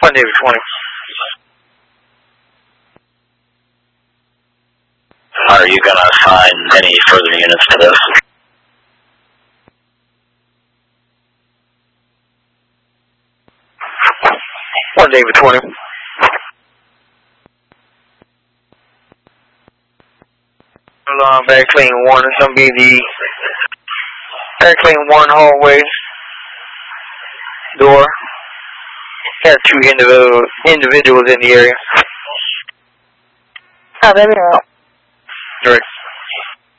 1 David 20. Are you going to assign any further units to this? David 20. Back lane 1 is going to be the back lane 1 hallway door. Got 2 individuals in the area. Oh, there we go. Direct.